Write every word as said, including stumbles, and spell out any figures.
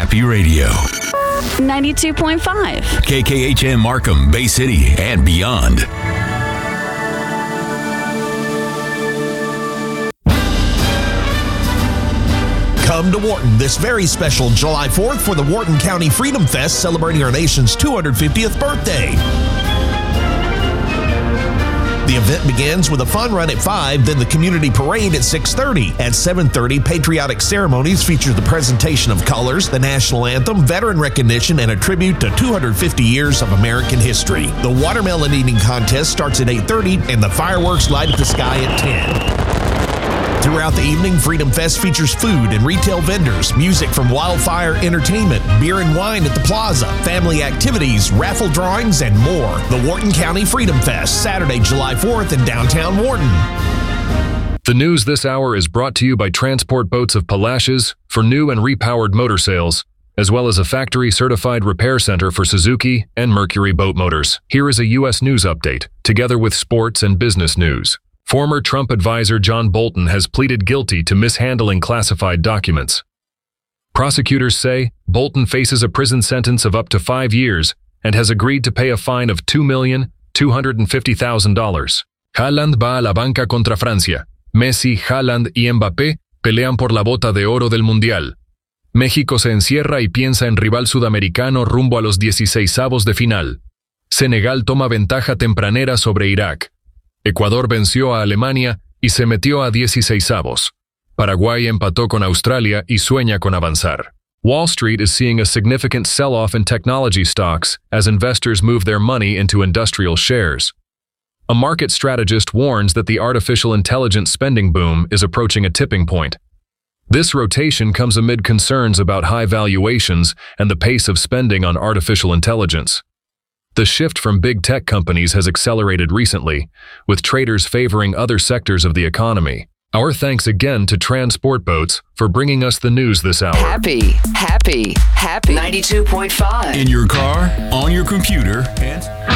Happy Radio. ninety-two point five. K K H M Markham, Bay City, and beyond. Come to Wharton this very special July fourth for the Wharton County Freedom Fest, celebrating our nation's two hundred fiftieth birthday. The event begins with a fun run at five, then the community parade at six thirty. At seven thirty, patriotic ceremonies feature the presentation of colors, the national anthem, veteran recognition, and a tribute to two hundred fifty years of American history. The watermelon eating contest starts at eight thirty, and the fireworks light up the sky at ten. Throughout the evening, Freedom Fest features food and retail vendors, music from Wildfire Entertainment, beer and wine at the plaza, family activities, raffle drawings, and more. The Wharton County Freedom Fest, Saturday, July fourth in downtown Wharton. The news this hour is brought to you by Transport Boats of Palacios for new and repowered motor sales, as well as a factory-certified repair center for Suzuki and Mercury boat motors. Here is a U S news update, together with sports and business news. Former Trump advisor John Bolton has pleaded guilty to mishandling classified documents. Prosecutors say Bolton faces a prison sentence of up to five years and has agreed to pay a fine of two million two hundred fifty thousand dollars. Haaland va a la banca contra Francia. Messi, Haaland y Mbappé pelean por la bota de oro del Mundial. México se encierra y piensa en rival sudamericano rumbo a los dieciseisavos de final. Senegal toma ventaja tempranera sobre Irak. Ecuador venció a Alemania y se metió a dieciseisavos. Paraguay empató con Australia y sueña con avanzar. Wall Street is seeing a significant sell-off in technology stocks as investors move their money into industrial shares. A market strategist warns that the artificial intelligence spending boom is approaching a tipping point. This rotation comes amid concerns about high valuations and the pace of spending on artificial intelligence. The shift from big tech companies has accelerated recently, with traders favoring other sectors of the economy. Our thanks again to Transport Boats for bringing us the news this hour. Happy, happy, happy. ninety-two point five. In your car, on your computer, and